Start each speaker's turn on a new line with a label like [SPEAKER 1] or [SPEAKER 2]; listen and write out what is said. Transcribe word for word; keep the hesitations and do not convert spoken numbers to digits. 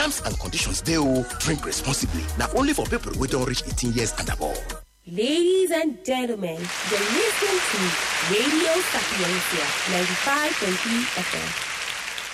[SPEAKER 1] Terms and conditions dey o. Drink responsibly. Na only for people wey don reach eighteen years and above.
[SPEAKER 2] Ladies and gentlemen, you're listening to Radio Sapiencia ninety-five point three F M.